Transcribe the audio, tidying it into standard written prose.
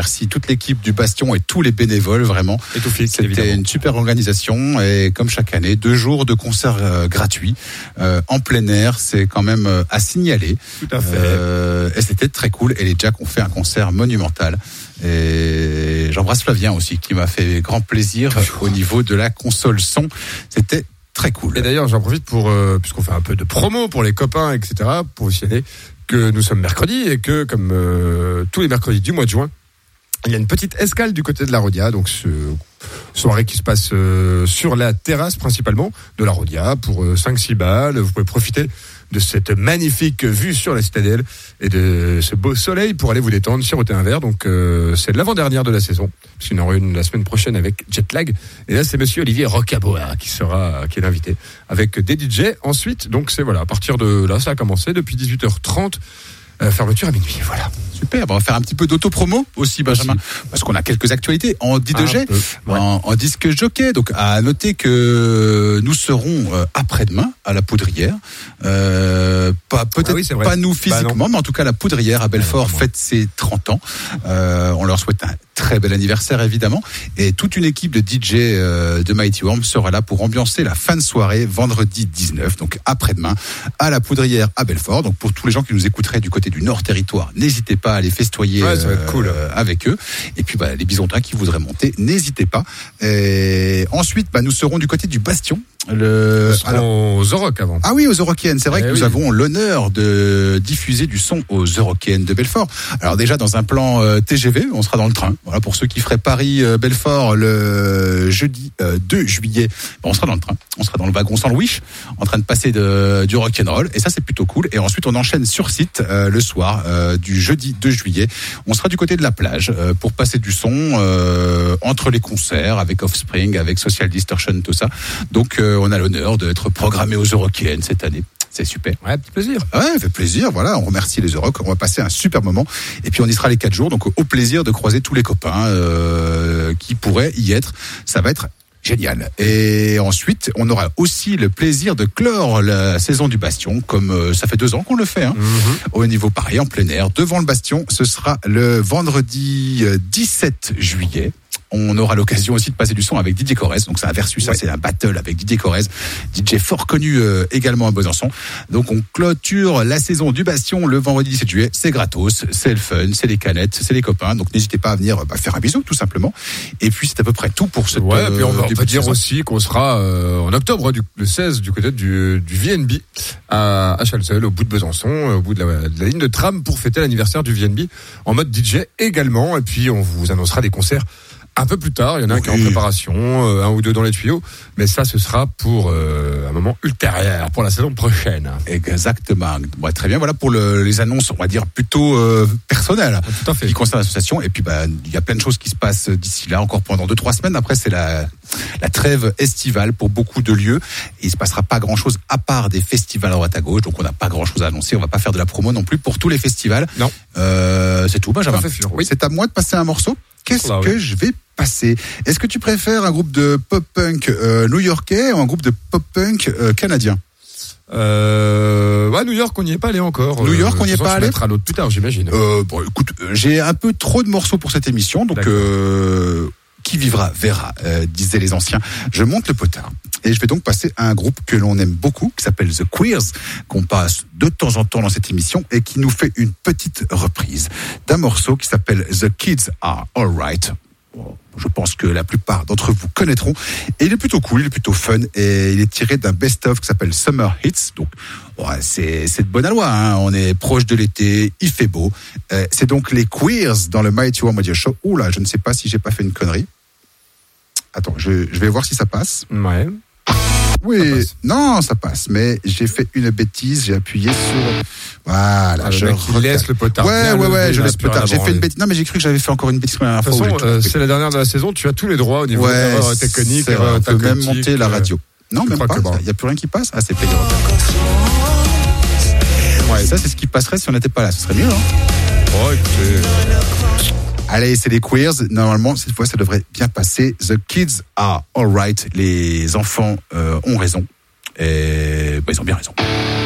remercie toute l'équipe du Bastion et tous les bénévoles, vraiment. Et tout fixe, C'était évidemment. une super organisation et comme chaque année, 2 jours de concerts gratuits en plein air, c'est quand même à signaler. Tout à fait. Et c'était très cool et les Jacks ont fait un concert monumental. Et j'embrasse Flavien aussi qui m'a fait grand plaisir au niveau de la console son. C'était très cool. Et d'ailleurs, j'en profite pour, puisqu'on fait un peu de promo pour les copains, etc., pour vous signaler que nous sommes mercredi et que, comme tous les mercredis du mois de juin, il y a une petite escale du côté de la Rodia, donc soirée qui se passe sur la terrasse principalement de la Rodia pour 5-6 balles. Vous pouvez profiter de cette magnifique vue sur la citadelle et de ce beau soleil pour aller vous détendre, siroter un verre. Donc c'est l'avant-dernière de la saison, puisqu'il y en aura une la semaine prochaine avec Jetlag. Et là c'est monsieur Olivier Rocaboa qui est l'invité avec des DJ. Ensuite, donc c'est voilà, à partir de là ça a commencé depuis 18h30. Fermeture à minuit, voilà. Super, on va faire un petit peu d'auto-promo aussi, Benjamin, parce qu'on a quelques actualités en DJ, en disque jockey. Donc, à noter que nous serons après-demain à la Poudrière. Peut-être pas nous physiquement, mais en tout cas, la Poudrière à Belfort fête ses 30 ans. On leur souhaite un très bel anniversaire, évidemment. Et toute une équipe de DJ de Mighty Worm sera là pour ambiancer la fin de soirée, vendredi 19, donc après-demain, à la Poudrière à Belfort. Donc, pour tous les gens qui nous écouteraient du côté du Nord Territoire, n'hésitez pas à aller festoyer ça va être cool. avec eux. Et puis les Bisontins qui voudraient monter, n'hésitez pas. Et ensuite, nous serons du côté du Bastion. Aux Euroc avant. Ah oui, aux Eurockéennes. C'est vrai que nous avons l'honneur de diffuser du son aux Eurockéennes de Belfort. Alors déjà dans un plan TGV, on sera dans le train. Voilà, pour ceux qui feraient Paris-Belfort le jeudi 2 juillet, on sera dans le train. On sera dans le wagon sandwich, en train de passer du rock'n'roll. Et ça, c'est plutôt cool. Et ensuite, on enchaîne sur site le soir du jeudi 2 juillet. On sera du côté de la plage pour passer du son entre les concerts avec Offspring, avec Social Distortion, tout ça. Donc on a l'honneur d'être programmé aux Eurockéennes cette année. C'est super. Ouais, petit plaisir. Ouais, fait plaisir. Voilà, on remercie les Euroc. On va passer un super moment. Et puis on y sera les 4 jours. Donc au plaisir de croiser tous les copains qui pourraient y être. Ça va être génial. Et ensuite, on aura aussi le plaisir de clore la saison du Bastion, comme ça fait 2 ans qu'on le fait. Au niveau pareil, en plein air, devant le Bastion. Ce sera le vendredi 17 juillet. On aura l'occasion aussi de passer du son avec Didier Corrèze. Donc c'est un versus, ça c'est un battle avec Didier Corrèze, DJ fort connu également à Besançon. Donc on clôture la saison du Bastion le vendredi 17 juillet. C'est gratos, c'est le fun, c'est les canettes, c'est les copains. Donc n'hésitez pas à venir faire un bisou tout simplement. Et puis c'est à peu près tout pour ce. Ouais, puis on peut dire aussi qu'on sera en octobre le 16 du côté du VNB à Chalseul, au bout de Besançon, au bout de la ligne de tram pour fêter l'anniversaire du VNB en mode DJ également. Et puis on vous annoncera des concerts un peu plus tard, il y en a un qui est en préparation, 1 ou 2 dans les tuyaux, mais ça ce sera pour un moment ultérieur, pour la saison prochaine. Exactement. Ouais, très bien, voilà pour les annonces, on va dire plutôt personnelles, tout à fait, qui concernent l'association. Et puis il y a plein de choses qui se passent d'ici là, encore pendant 2-3 semaines. Après c'est la trêve estivale pour beaucoup de lieux. Et il se passera pas grand chose à part des festivals à droite à gauche, donc on n'a pas grand chose à annoncer. On va pas faire de la promo non plus pour tous les festivals. Non. C'est tout, Benjamin. Oui. C'est à moi de passer un morceau. Qu'est-ce que je vais passer? Est-ce que tu préfères un groupe de pop-punk new-yorkais ou un groupe de pop-punk canadien? New York, on n'y est pas allé encore. New York, on n'y est pas allé. On mettra un autre plus tard, j'imagine. Bon, écoute, j'ai un peu trop de morceaux pour cette émission, donc qui vivra verra, disaient les anciens. Je monte le potard. Et je vais donc passer à un groupe que l'on aime beaucoup, qui s'appelle The Queers, qu'on passe de temps en temps dans cette émission et qui nous fait une petite reprise d'un morceau qui s'appelle The Kids Are Alright. Je pense que la plupart d'entre vous connaîtront. Et il est plutôt cool, il est plutôt fun et il est tiré d'un best-of qui s'appelle Summer Hits. Donc, c'est de bonne aloi, hein. On est proche de l'été, il fait beau. C'est donc les Queers dans le Mighty Worm Radio Show. Oula, je ne sais pas si j'ai pas fait une connerie. Attends, je vais voir si ça passe. Ouais. Oui, non, ça passe. Mais j'ai fait une bêtise, j'ai appuyé sur. Voilà, je laisse le potard. Ouais, je laisse le potard. J'ai fait une bêtise. Non, mais j'ai cru que j'avais fait encore une bêtise. De toute façon, c'est la dernière de la saison. Tu as tous les droits au niveau technique. On peut même monter la radio. Non, même pas. Il n'y a plus rien qui passe. Ah, c'est payant. Ouais, ça, c'est ce qui passerait si on n'était pas là. Ce serait mieux, hein. Oh, écoutez. Allez, c'est les Queers. Normalement, cette fois, ça devrait bien passer. The Kids Are Alright. Les enfants ont raison. Et ils ont bien raison.